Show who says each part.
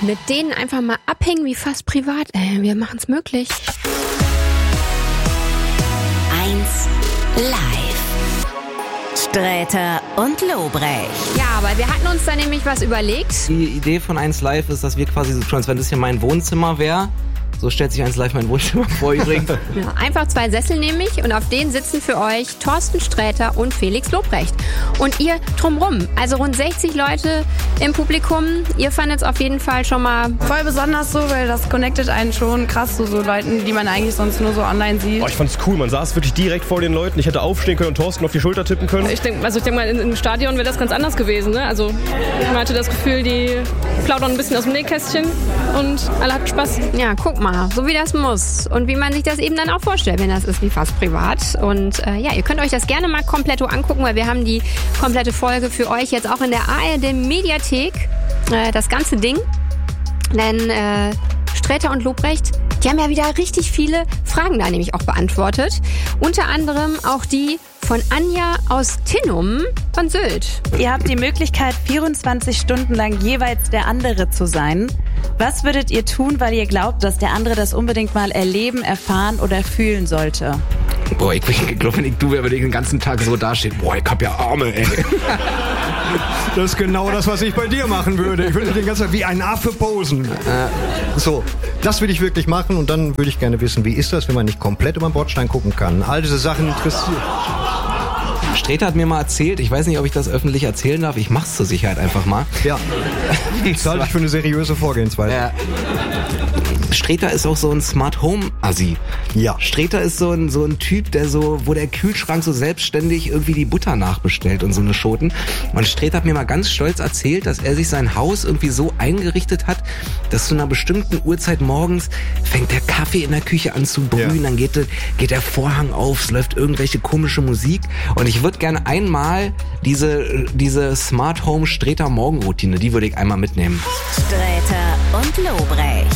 Speaker 1: mit denen einfach mal abhängen wie fast privat. Wir machen's möglich.
Speaker 2: 1 Live. Sträter und Lobrecht.
Speaker 1: Ja, aber wir hatten uns da nämlich was überlegt.
Speaker 3: Die Idee von 1 Live ist, dass wir quasi so tun, als wenn das hier mein Wohnzimmer wäre. So stellt sich 1 Live mein Wohnzimmer vor übrigens.
Speaker 1: Ja, einfach 2 Sessel nämlich und auf denen sitzen für euch Thorsten Sträter und Felix Lobrecht. Und ihr drumrum, also rund 60 Leute im Publikum. Ihr fandet es auf jeden Fall schon mal
Speaker 4: voll besonders so, weil das connectet einen schon krass zu so Leuten, die man eigentlich sonst nur so online sieht.
Speaker 5: Oh, ich fand's cool, man saß wirklich direkt vor den Leuten. Ich hätte aufstehen können und Thorsten auf die Schulter tippen können.
Speaker 6: Ich denke mal, im Stadion wäre das ganz anders gewesen. Ne? Also man hatte das Gefühl, die plaudern ein bisschen aus dem Nähkästchen und alle hatten Spaß.
Speaker 1: Ja, guck mal, so wie das muss und wie man sich das eben dann auch vorstellt, wenn das ist wie fast privat. Und ja, ihr könnt euch das gerne mal kompletto angucken, weil wir haben die komplette Folge für euch jetzt auch in der ARD Mediathek, das ganze Ding. Denn Sträter und Lobrecht, die haben ja wieder richtig viele Fragen da nämlich auch beantwortet. Unter anderem auch die von Anja aus Tinnum von Sylt.
Speaker 7: Ihr habt die Möglichkeit, 24 Stunden lang jeweils der andere zu sein. Was würdet ihr tun, weil ihr glaubt, dass der andere das unbedingt mal erleben, erfahren oder fühlen sollte?
Speaker 3: Boah, ich glaube, wenn ich du wäre, würde ich den ganzen Tag so dastehen. Boah, ich hab ja Arme, ey.
Speaker 8: Das ist genau das, was ich bei dir machen würde. Ich würde den ganzen Tag wie ein Affe posen. So, das würde ich wirklich machen und dann würde ich gerne wissen, wie ist das, wenn man nicht komplett über den Bordstein gucken kann. All diese Sachen interessieren.
Speaker 3: Sträter hat mir mal erzählt, ich weiß nicht, ob ich das öffentlich erzählen darf, ich mach's zur Sicherheit einfach mal.
Speaker 8: Ja, das halte ich für eine seriöse Vorgehensweise.
Speaker 3: Sträter ist auch so ein Smart Home Assi.
Speaker 8: Ja.
Speaker 3: Sträter ist so ein Typ, der so, wo der Kühlschrank so selbstständig irgendwie die Butter nachbestellt und so eine Schoten. Und Sträter hat mir mal ganz stolz erzählt, dass er sich sein Haus irgendwie so eingerichtet hat, dass zu einer bestimmten Uhrzeit morgens fängt der Kaffee in der Küche an zu brühen, dann geht der Vorhang auf, es läuft irgendwelche komische Musik. Und ich würde gerne einmal diese Smart Home Sträter Morgenroutine, die würde ich einmal mitnehmen.
Speaker 2: Sträter und Lobrecht.